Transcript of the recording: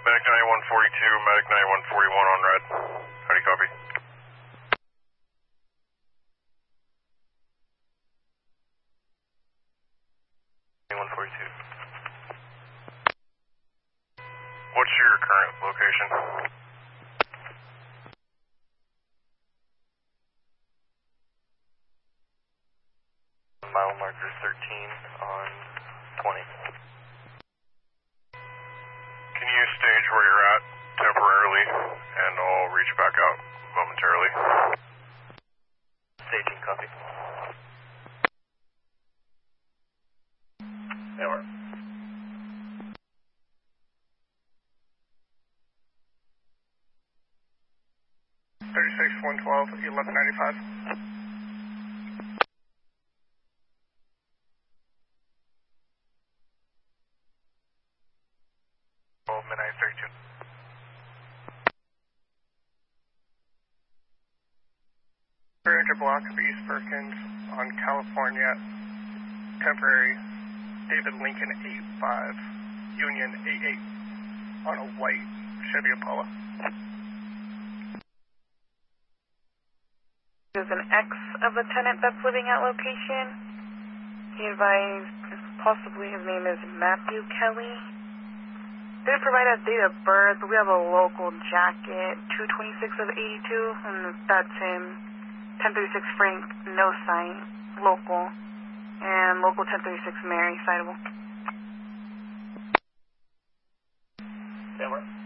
Medic 9142, Medic 9141 on red. How do you copy? What's your current location? Mile marker 13 on 20. Can you stage where you're at temporarily, and I'll reach back out momentarily. Staging, copy. Over. 36-112, 1195. Midnight 32. Ranger block of East Perkins on California, temporary, David Lincoln 85, Union 88, on a white Chevy Impala. There's an ex of a tenant that's living at location. He advised possibly his name is Matthew Kelly. Didn't provide us date of birth, but we have a local jacket, 226 of 82, and that's him. 1036 Frank, no sign, local. And local 1036 Mary, citable. Over.